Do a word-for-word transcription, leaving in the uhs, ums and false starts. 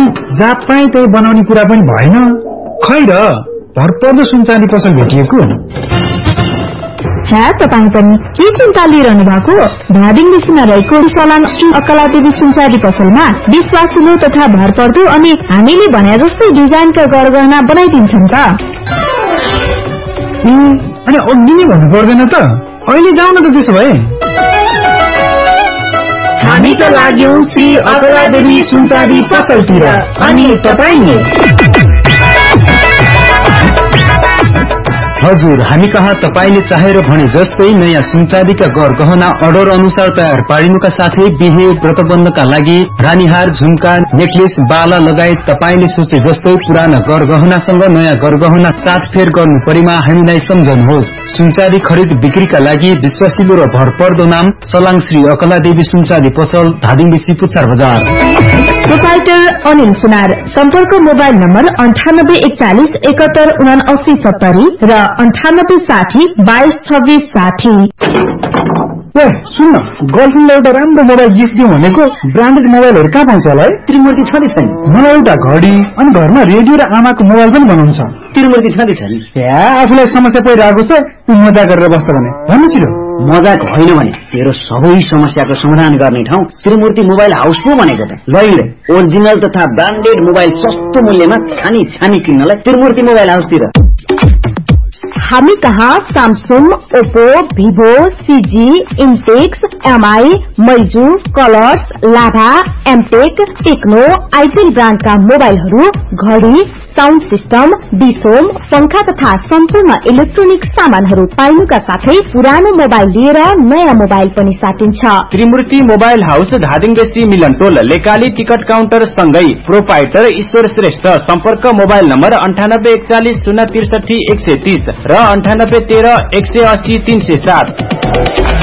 जात पाए त्यही बनाउने कुरा पनि भएन। खै र भरपर्दो सुनचाँदी पसल भेटिएको। है तपाईँ पनि के चिन्ता लिइरहनु भएको? धादिङ बेसीमा रहेको सलाम श्री अकलादेवी सुनचाँदी पसलमा विश्वासिलो तथा भरपर्दो अनि हामीले भने जस्तै डिजाइनका गरगहना बनाइदिन्छन् त। अनि अघि नै भन्नु पर्दैन त? अहिले जाउँ न त त्यसो भए। हामी त लाग्यौं श्री अकलादेवी सुनचाँदी पसलतिर, अनि तपाईँ? हजुर, हामी कहाँ तपाईले चाहेर भने जस्तै नयाँ सुनचाँदीका गर गहना अर्डर अनुसार तयार पारिनुका साथै बिहे व्रतबन्धका लागि रानीहार, झुम्का, नेकलेस, बाला लगायत तपाईले सोचे जस्तै पुराना गर गहनासँग नयाँ गर गहना साथफेर गर्नु परेमा हामीलाई सम्झनुहोस्। सुनचाँदी खरिद बिक्रीका लागि विश्वासिलो र भरपर्दो नाम सलाङ श्री अकलादेवी सुनचाँदी पसल, धादिङ बेसी, पुच्छार बजार। प्रोपाइटर अनिल सुनार। सम्पर्क मोबाइल नम्बर अन्ठानब्बे एकचालिस एकहत्तर उनासी सत्तरी र अन्ठानब्बे साठी बाइस छब्बीस साठी। ए सुन्न, गर्लफ्रेन्डलाई एउटा राम्रो मोबाइल गिफ्ट दिउँ भनेको। ब्रान्डेड मोबाइलहरू कहाँ पाउँछ होला है? त्रिमूर्ति छ नि छैन? मलाई एउटा घडी अनि घरमा रेडियो र आमाको मोबाइल पनि बनाउनु छ। त्रिमूर्ति छ नि छैन? या आफूलाई समस्या परिरहेको छ, तँ मजा गरेर बस्छ भने भन्नु छिटो। मजाक होइन भने तेरो सबै समस्याको समाधान गर्ने ठाउँ त्रिमूर्ति मोबाइल हाउस पो भनेको त। लैले ओरिजिनल तथा ब्रान्डेड मोबाइल सस्तो मूल्यमा छानी छानी किन्नलाई त्रिमूर्ति मोबाइल हाउसतिर। हामी कहाँ Samsung, Oppo, Vivo, CG, इन्टेक्स, MI, मैजू, colours, लाभा, एमटेक, टेक्नो, आइटेल ब्रान्डका मोबाइलहरू, घडी, साउन्ड सिस्टम, डिसोम, पंखा तथा सम्पूर्ण इलेक्ट्रोनिक सामानहरू पाइनुका साथै पुरानो मोबाइल लिएर नयाँ मोबाइल पनि साटिन्छ। त्रिमूर्ति मोबाइल हाउस, धादिङ बेसी, मिलन टोल, लेकाली टिकट काउन्टर सँगै प्रोपाइटर ईश्वर श्रेष्ठ। सम्पर्क मोबाइल नम्बर अन्ठानब्बे एकचालिस शून्य त्रिसठी एक सय तीस र अन्ठानब्बे तेह्र एक सय अस्सी तीन सय सात।